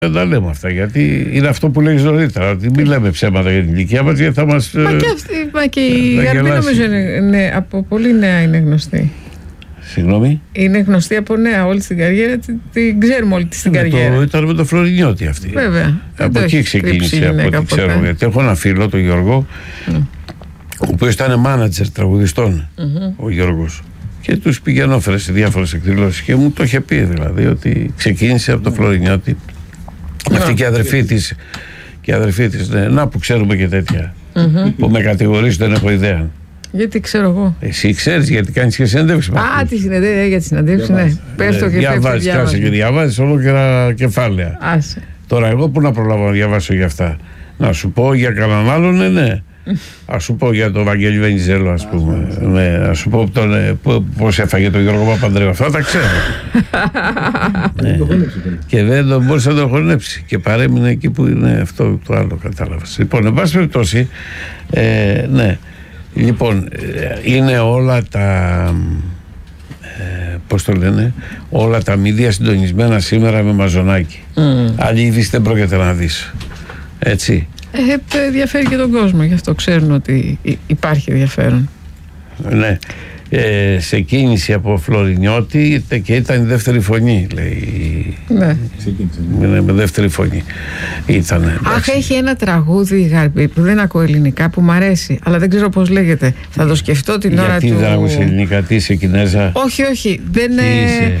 Δεν τα λέμε αυτά, γιατί είναι αυτό που λέγεις νωρίτερα, ότι μην λέμε ψέματα για την ηλικία μας, γιατί θα μας. Μα και η Γαρμπή νομίζω είναι από πολύ νέα είναι γνωστή. Συγγνώμη. Είναι γνωστή από νέα, όλη την καριέρα, την ξέρουμε όλη την καριέρα. Ήταν με το Φλωρινιώτη αυτή. Βέβαια. Από εκεί ξεκίνησε, από ό,τι ξέρω. Γιατί έχω ένα φίλο, τον Γιώργο, ο οποίος ήταν μάνατζερ τραγουδιστών, ο Γιώργος. Και τους πηγαίνω σε διάφορες εκδηλώσεις και μου το είχε πει, δηλαδή, ότι ξεκίνησε από το Φλωρινιώτη. Αυτή και η αδερφή της, ναι, να που ξέρουμε και τέτοια. Που με κατηγορείς, δεν έχω ιδέα. Γιατί ξέρω εγώ. Εσύ ξέρεις, γιατί κάνεις και συνεντεύξεις. Τη συνεντεύξη, για τη συνεντεύξη, ναι. Πες το και διαβάζεις, και διαβάζεις ολόκληρα κεφάλαια. Άσε. Τώρα εγώ που να προλάβω να διαβάσω για αυτά. Να σου πω για κανέναν άλλον, ναι. Ας σου πω για τον Βαγγέλη Βενιζέλο, ας πούμε. Ναι, ας σου πω πώς έφαγε τον Γιώργο Παπανδρέου. Αυτά τα ξέρω. Ναι. Και δεν τον μπορούσε να τον χωνέψει. Και παρέμεινε εκεί που είναι αυτό το άλλο, κατάλαβες. Λοιπόν, εν πάση περιπτώσει, ναι. Λοιπόν, είναι όλα τα. Πώς το λένε, όλα τα μίδια συντονισμένα σήμερα με Μαζονάκη. Άλλη είδηση δεν πρόκειται να δεις. Έτσι. Ενδιαφέρει και τον κόσμο, γι' αυτό ξέρουν ότι υπάρχει ενδιαφέρον. Ναι. Σε κίνηση από Φλωρινιώτη και ήταν η δεύτερη φωνή, λέει. Ναι. Με δεύτερη φωνή ήτανε. Αχ, έχει ένα τραγούδι η Γαρμπή που δεν ακούω ελληνικά, που μ' αρέσει, αλλά δεν ξέρω πώς λέγεται. Θα το σκεφτώ την ώρα του. Γιατί δεν ακούς ελληνικά, τι είσαι, Κινέζα? Όχι, δεν είσαι.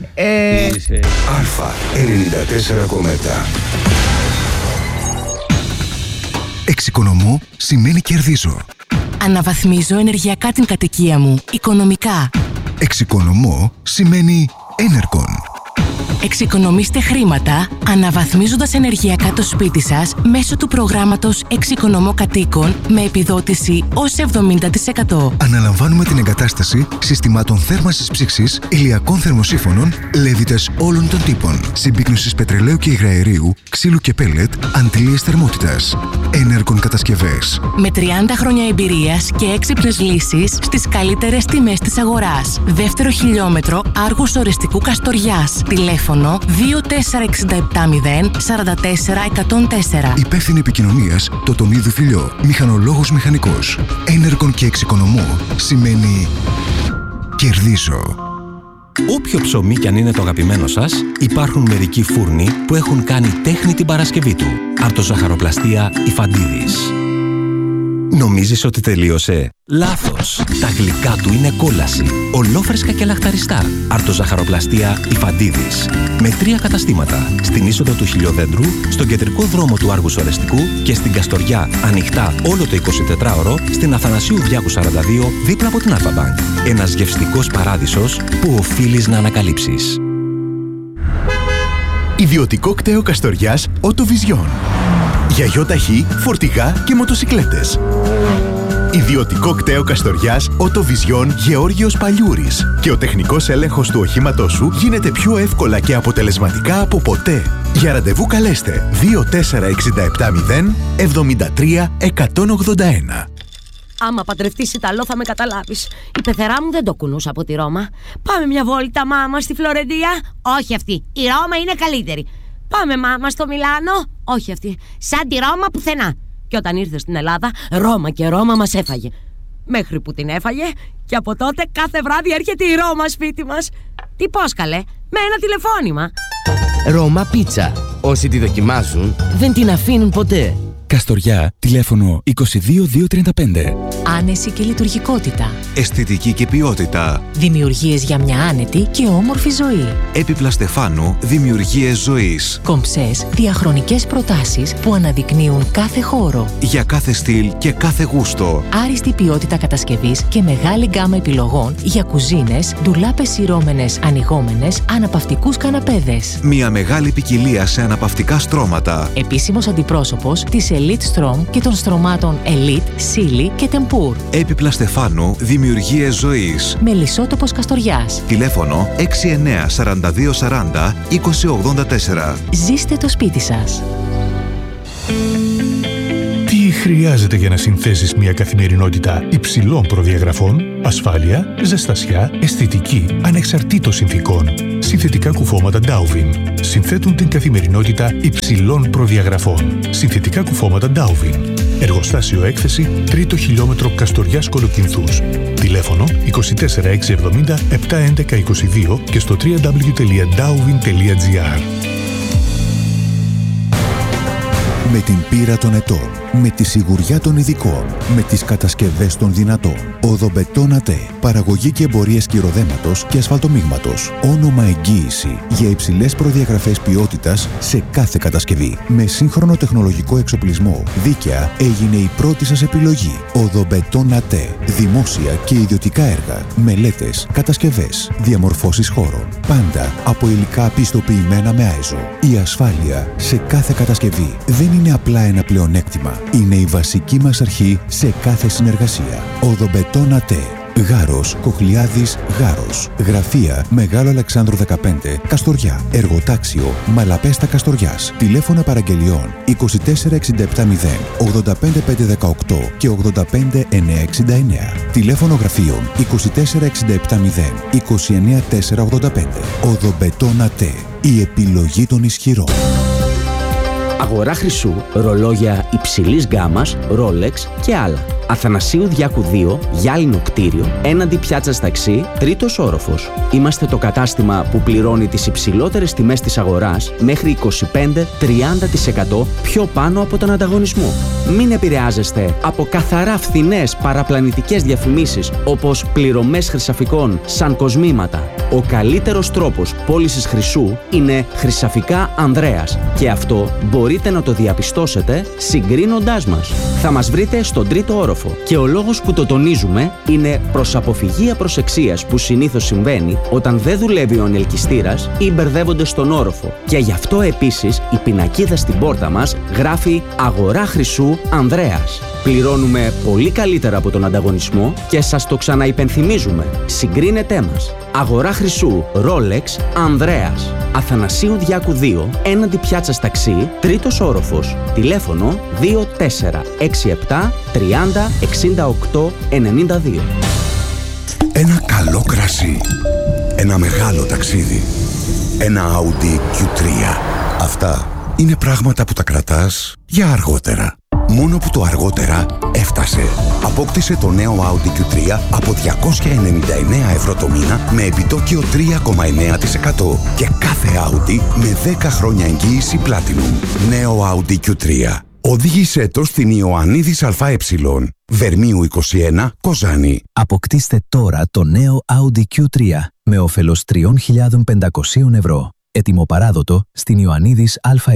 Αλφα 94,7. Εξοικονομώ σημαίνει κερδίζω. Αναβαθμίζω ενεργειακά την κατοικία μου, οικονομικά. Εξοικονομώ σημαίνει Energon. Εξοικονομήστε χρήματα αναβαθμίζοντας ενεργειακά το σπίτι σας μέσω του προγράμματος Εξοικονομώ Κατοίκων με επιδότηση ως 70%. Αναλαμβάνουμε την εγκατάσταση συστημάτων θέρμανσης ψήξης, ηλιακών θερμοσύφωνων, λέβητες όλων των τύπων, συμπίκνωσης πετρελαίου και υγραερίου, ξύλου και πέλετ, αντλίες θερμότητας. Energon κατασκευές. Με 30 χρόνια εμπειρίας και έξυπνες λύσεις στις καλύτερες τιμές της αγοράς. Δεύτερο χιλιόμετρο Άργους Ορεστικού Καστοριάς. Τηλέφωνο 24670 44 104. Υπεύθυνη επικοινωνίας Τοτονίδου Φιλιό. Μηχανολόγος μηχανικός. Energon και εξοικονομώ σημαίνει κερδίζω. Όποιο ψωμί κι αν είναι το αγαπημένο σας, υπάρχουν μερικοί φούρνοι που έχουν κάνει τέχνη την Παρασκευή του. Αρτοζαχαροπλαστεία Ιφαντίδης. Νομίζεις ότι τελείωσε? Λάθος! Τα γλυκά του είναι κόλαση. Ολόφρεσκα και λαχταριστά. Αρτοζαχαροπλαστεία Ιφαντίδης. Με 3 καταστήματα. Στην είσοδο του Χιλιοδέντρου, στον κεντρικό δρόμο του Άργους Ορεστικού και στην Καστοριά, ανοιχτά όλο το 24ωρο, στην Αθανασίου Διάκου 42, δίπλα από την Alpha Bank. Ένας γευστικός παράδεισος που οφείλεις να ανακαλύψεις. Ιδιωτικό κτέο Καστοριάς Οτοβιζιόν. Για γιοταχή, φορτηγά και μοτοσικλέτες. Ιδιωτικό κτέο Καστοριάς Οτοβιζιόν Γεώργιος Παλιούρης. Και ο τεχνικός έλεγχος του οχήματός σου γίνεται πιο εύκολα και αποτελεσματικά από ποτέ. Για ραντεβού καλέστε 24670 73 181. Άμα παντρευτείς Ιταλό θα με καταλάβεις. Η πεθερά μου δεν το κουνούσα από τη Ρώμα. Πάμε μια βόλτα, μάμα, στη Φλωρεντία. Όχι αυτή. Η Ρώμα είναι καλύτερη. Πάμε, μάμα, στο Μιλάνο. Όχι αυτή. Σαν τη Ρώμα πουθενά. Και όταν ήρθε στην Ελλάδα, Ρώμα και Ρώμα μας έφαγε. Μέχρι που την έφαγε και από τότε κάθε βράδυ έρχεται η Ρώμα σπίτι μας. Τι πώς καλέ, με ένα τηλεφώνημα. Ρώμα Πίτσα. Όσοι τη δοκιμάζουν δεν την αφήνουν ποτέ. Καστοριά, τηλέφωνο 22235. Άνεση και λειτουργικότητα. Αισθητική και ποιότητα. Δημιουργίες για μια άνετη και όμορφη ζωή. Έπιπλα Στεφάνου, δημιουργίες ζωής. Κομψές, διαχρονικές προτάσεις που αναδεικνύουν κάθε χώρο. Για κάθε στυλ και κάθε γούστο. Άριστη ποιότητα κατασκευής και μεγάλη γκάμα επιλογών για κουζίνες, ντουλάπες σειρώμενες, ανοιγόμενες, αναπαυτικούς καναπέδες. Μια μεγάλη ποικιλία σε αναπαυτικά στρώματα. Επίσημος αντιπρόσωπος της Elite Strom και των στρωμάτων Elite, Silly και Tempur. Έπιπλα Στεφάνου, δημιουργίες ζωής. Μελισσότοπος Καστοριάς. Τηλέφωνο 69 42 40 20 84. Ζήστε το σπίτι σας. Τι χρειάζεται για να συνθέσεις μια καθημερινότητα υψηλών προδιαγραφών? Ασφάλεια, ζεστασιά, αισθητική, ανεξαρτήτως συνθήκων. Συνθετικά κουφώματα Dowvin συνθέτουν την καθημερινότητα υψηλών προδιαγραφών. Συνθετικά κουφώματα Dowvin. Εργοστάσιο έκθεση 3ο χιλιόμετρο Καστοριάς Κολοκυνθούς. Τηλέφωνο 24670 71122 και στο www.dowvin.gr. Με την πείρα των ετών, με τη σιγουριά των ειδικών, με τις κατασκευές των δυνατών. Οδομπετόν ΑΤΕ. Παραγωγή και εμπορίες κυροδέματος και ασφαλτομίγματος. Όνομα εγγύηση για υψηλές προδιαγραφές ποιότητας σε κάθε κατασκευή. Με σύγχρονο τεχνολογικό εξοπλισμό. Δίκαια έγινε η πρώτη σας επιλογή. Οδομπετόν ΑΤΕ. Δημόσια και ιδιωτικά έργα. Μελέτες, κατασκευές, διαμορφώσεις χώρων. Πάντα από υλικά πιστοποιημένα με ΆΕΖΟ. Η ασφάλεια σε κάθε κατασκευή δεν είναι απλά ένα πλεονέκτημα. Είναι η βασική μας αρχή σε κάθε συνεργασία. Οδομπετόν ΑΤΕ. Γάρος, Κοχλιάδης, Γάρος. Γραφεία Μεγάλο Αλεξάνδρου 15, Καστοριά. Εργοτάξιο Μαλαπέστα Καστοριάς. Τηλέφωνα παραγγελιών 24670 85518 και 85969. Τηλέφωνο γραφείων 24670 29485. Οδομπετόν ΑΤΕ. Η επιλογή των ισχυρών. Αγορά χρυσού, ρολόγια υψηλής γκάμας, Rolex και άλλα. Αθανασίου Διάκου 2, γυάλινο κτίριο, έναντι πιάτσας ταξί, 3ος όροφος. Είμαστε το κατάστημα που πληρώνει τις υψηλότερες τιμές της αγοράς μέχρι 25-30% πιο πάνω από τον ανταγωνισμό. Μην επηρεάζεστε από καθαρά φθηνές παραπλανητικές διαφημίσεις όπως πληρωμές χρυσαφικών σαν κοσμήματα. Ο καλύτερος τρόπος πώλησης χρυσού είναι Χρυσαφικά Ανδρέας και αυτό μπορείτε να το διαπιστώσετε συγκρίνοντάς μας. Θα μας βρείτε στον 3ο όροφο και ο λόγος που το τονίζουμε είναι προς αποφυγή απροσεξίας που συνήθως συμβαίνει όταν δεν δουλεύει ο ανελκυστήρας ή μπερδεύονται στον όροφο. Και γι' αυτό επίσης η πινακίδα στην πόρτα μας γράφει «Αγορά χρυσού Ανδρέας». Πληρώνουμε πολύ καλύτερα από τον ανταγωνισμό και σας το ξαναυπενθυμίζουμε. Συγκρίνετέ μας. Αγορά χρυσού Rolex Ανδρέας. Αθανασίου Διάκου 2, έναντι πιάτσας ταξί, 3ος όροφος. Τηλέφωνο 2467 30 68 92. Ένα καλό κρασί. Ένα μεγάλο ταξίδι. Ένα Audi Q3. Αυτά είναι πράγματα που τα κρατάς για αργότερα. Μόνο που το αργότερα έφτασε. Απόκτησε το νέο Audi Q3 από 299 ευρώ το μήνα με επιτόκιο 3,9% και κάθε Audi με 10 χρόνια εγγύηση Platinum. Νέο Audi Q3. Οδήγησέ το στην Ιωαννίδης ΑΕ, Βερμίου 21, Κοζάνη. Αποκτήστε τώρα το νέο Audi Q3 με όφελος 3.500 ευρώ. Έτοιμο παράδοτο στην Ιωαννίδης ΑΕ.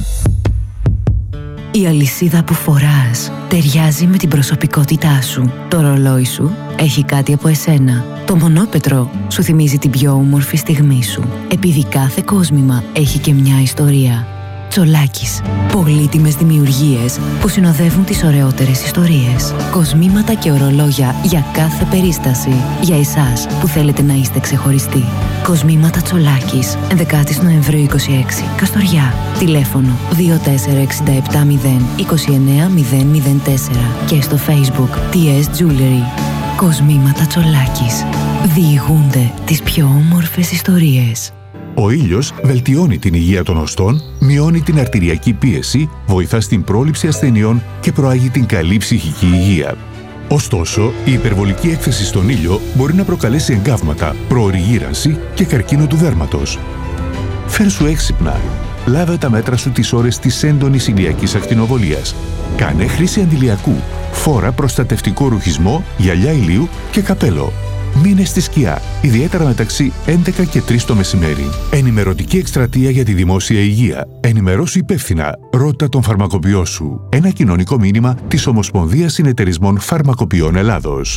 Η αλυσίδα που φοράς ταιριάζει με την προσωπικότητά σου. Το ρολόι σου έχει κάτι από εσένα. Το μονόπετρο σου θυμίζει την πιο όμορφη στιγμή σου. Επειδή κάθε κόσμημα έχει και μια ιστορία. Τσολάκης. Πολύτιμες δημιουργίες που συνοδεύουν τις ωραιότερες ιστορίες. Κοσμήματα και ορολόγια για κάθε περίσταση. Για εσάς που θέλετε να είστε ξεχωριστοί. Κοσμήματα Τσολάκης. 11 Νοεμβρίου 26. Καστοριά. Τηλέφωνο 24670 29004 και στο Facebook TS Jewelry. Κοσμήματα Τσολάκης. Διηγούνται τις πιο όμορφες ιστορίες. Ο ήλιος βελτιώνει την υγεία των οστών, μειώνει την αρτηριακή πίεση, βοηθά στην πρόληψη ασθενειών και προάγει την καλή ψυχική υγεία. Ωστόσο, η υπερβολική έκθεση στον ήλιο μπορεί να προκαλέσει εγκάβματα, προωρή γύρανση και καρκίνο του δέρματος. Φέρσου έξυπνα. Λάβε τα μέτρα σου τις ώρες της έντονης ηλιακής ακτινοβολίας. Κάνε χρήση αντιλιακού. Φόρα προστατευτικό ρουχισμό, γυαλιά ηλίου και καπέλο. Μείνε στη σκιά, ιδιαίτερα μεταξύ 11 και 3 το μεσημέρι. Ενημερωτική εκστρατεία για τη δημόσια υγεία. Ενημερώσου υπεύθυνα. Ρώτα τον φαρμακοποιό σου. Ένα κοινωνικό μήνυμα της Ομοσπονδίας Συνεταιρισμών Φαρμακοποιών Ελλάδος.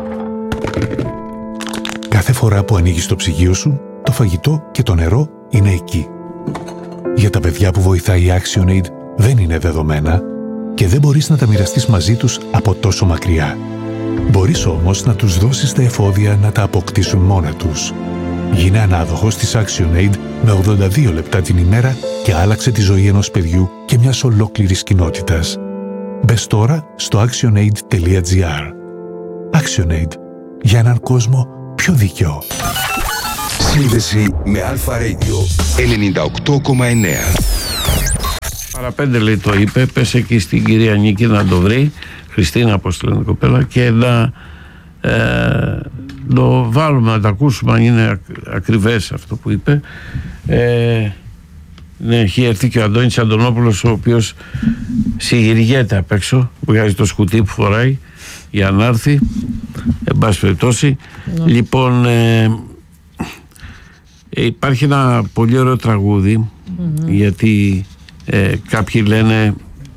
Κάθε φορά που ανοίγεις το ψυγείο σου, το φαγητό και το νερό είναι εκεί. Για τα παιδιά που βοηθάει η ActionAid δεν είναι δεδομένα και δεν μπορείς να τα μοιραστείς μαζί τους από τόσο μακριά. Μπορείς όμως να τους δώσεις τα εφόδια να τα αποκτήσουν μόνα τους. Γίνε ανάδοχος της ActionAid με 82 λεπτά την ημέρα και άλλαξε τη ζωή ενός παιδιού και μιας ολόκληρης κοινότητας. Μπες τώρα στο actionaid.gr. ActionAid. Για έναν κόσμο πιο δίκαιο. Σύνδεση με Αλφα Radio 98,9. Παραπέντε λέει το είπε, πες εκεί στην κυρία Νίκη να το βρει, Χριστίνα πως λένε κοπέλα, και να το βάλουμε να το ακούσουμε αν είναι ακριβές αυτό που είπε. Ναι, έχει έρθει και ο Αντώνης Αντωνόπουλος, ο οποίος συγυριέται απ' έξω, βγάζει το σκουτί που φοράει για να έρθει, εν πάση περιπτώσει. Λοιπόν, υπάρχει ένα πολύ ωραίο τραγούδι, γιατί κάποιοι λένε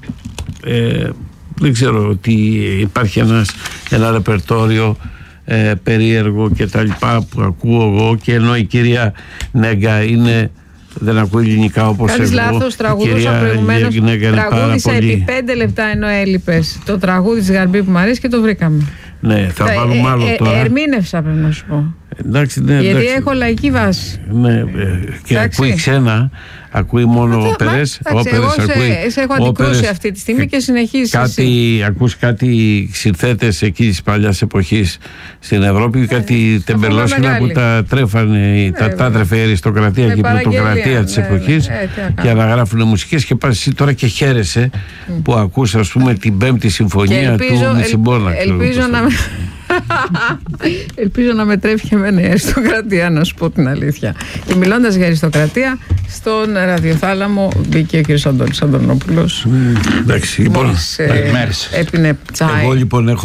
δεν ξέρω, ότι υπάρχει ένα ρεπερτόριο περίεργο και τα λοιπά που ακούω εγώ, και ενώ η κυρία Νέγκα δεν ακούει ελληνικά όπως εγώ. Κάνεις λάθος, τραγούδουσα προηγουμένως. Τραγούδισα επί 5 λεπτά ενώ έλειπες το τραγούδι της Γαρμπή που μου αρέσει και το βρήκαμε. Ναι, θα βάλουμε άλλο τώρα. Ερμήνευσα, πρέπει να σου πω. Εντάξει, ναι, γιατί έχω λαϊκή βάση. Ναι, και ακούει ξένα, ακούει μόνο όπερες. Εγώ σε έχω αντικρούσει αυτή τη στιγμή και συνεχίζεις εσύ. Ακούς κάτι συνθέτες εκεί της παλιάς εποχής στην Ευρώπη, κάτι τεμπελόσχυλα που τα τρέφανε, τα τρέφε η αριστοκρατία και η πλουτοκρατία της εποχής, και αναγράφουν μουσικές, και πας εσύ τώρα και χαίρεσαι που ακούς, ας πούμε, την 5η συμφωνία του Μιτσιμπόνα. Ελπίζω να με τρέφει και εμένα η αριστοκρατία, να σου πω την αλήθεια. Και μιλώντας για αριστοκρατία, στον ραδιοθάλαμο μπήκε ο κ. Αντώνης Αντωνόπουλος. Εντάξει, λοιπόν, έπινε τσάι. Εγώ λοιπόν έχω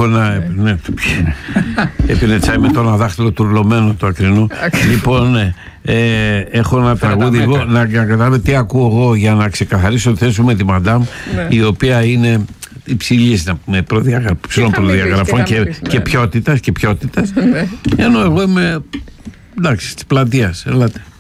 έπινε τσάι με το ένα δάχτυλο τουρλωμένο το ακρινό. Λοιπόν, έχω ένα τραγούδι εγώ, να καταλάβετε τι ακούω εγώ, για να ξεκαθαρίσω τη θέση μου με τη μαντάμ, η οποία είναι υψηλής προδιαγραφών και ποιότητας, ενώ εγώ είμαι, εντάξει, της πλατείας. Ελάτε.